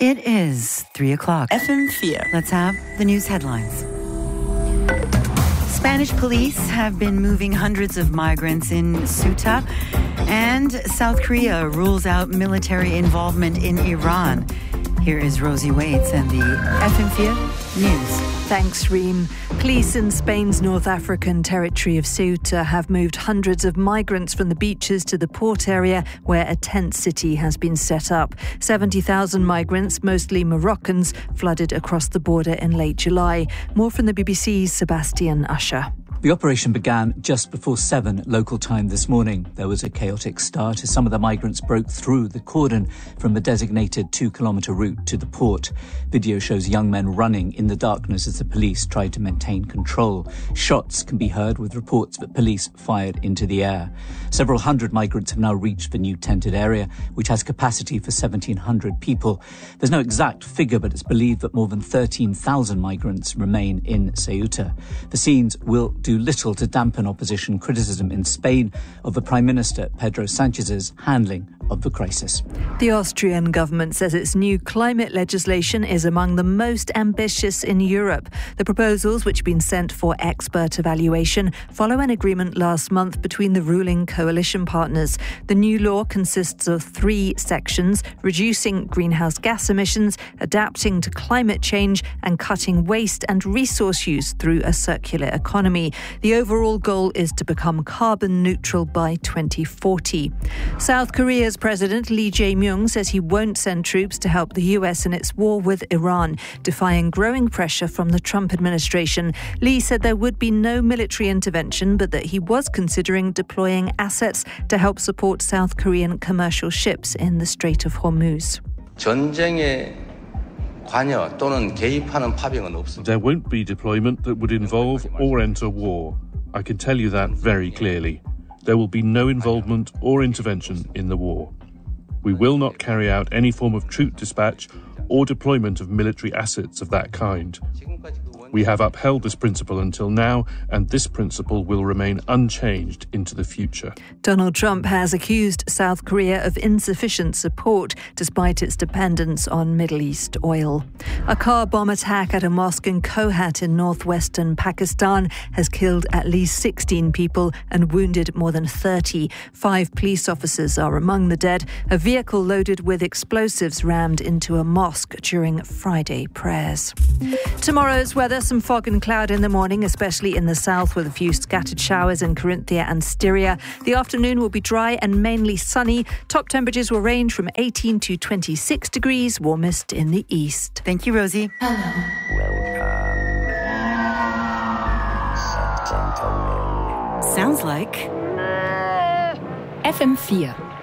It is 3 o'clock. FM4. Let's have the news headlines. Spanish police have been moving hundreds of migrants in Ceuta, and South Korea rules out military involvement in Iran. Here is Rosie Waits and the FM4 News. Thanks, Reem. Police in Spain's North African territory of Ceuta have moved hundreds of migrants from the beaches to the port area where a tent city has been set up. 70,000 migrants, mostly Moroccans, flooded across the border in late July. More from the BBC's Sebastian Usher. The operation began just before 7 local time this morning. There was a chaotic start as some of the migrants broke through the cordon from the designated 2-kilometre route to the port. Video shows young men running in the darkness as the police tried to maintain control. Shots can be heard with reports that police fired into the air. Several hundred migrants have now reached the new tented area, which has capacity for 1,700 people. There's no exact figure, but it's believed that more than 13,000 migrants remain in Ceuta. The scenes will do little to dampen opposition criticism in Spain of the Prime Minister Pedro Sanchez's handling of the crisis. The Austrian government says its new climate legislation is among the most ambitious in Europe. The proposals, which have been sent for expert evaluation, follow an agreement last month between the ruling coalition partners. The new law consists of 3 sections: reducing greenhouse gas emissions, adapting to climate change, and cutting waste and resource use through a circular economy. The overall goal is to become carbon neutral by 2040. South Korea's President Lee Jae-myung says he won't send troops to help the US in its war with Iran, defying growing pressure from the Trump administration. Lee said there would be no military intervention, but that he was considering deploying assets to help support South Korean commercial ships in the Strait of Hormuz. There won't be deployment that would involve or enter war. I can tell you that very clearly. There will be no involvement or intervention in the war. We will not carry out any form of troop dispatch or deployment of military assets of that kind. We have upheld this principle until now, and this principle will remain unchanged into the future. Donald Trump has accused South Korea of insufficient support despite its dependence on Middle East oil. A car bomb attack at a mosque in Kohat in northwestern Pakistan has killed at least 16 people and wounded more than 30. 5 police officers are among the dead. A vehicle loaded with explosives rammed into a mosque during Friday prayers. Tomorrow's weather: some fog and cloud in the morning, especially in the south, with a few scattered showers in Carinthia and Styria. The afternoon will be dry and mainly sunny. Top temperatures will range from 18 to 26 degrees, warmest in the east. Thank you, Rosie. Sounds like FM4.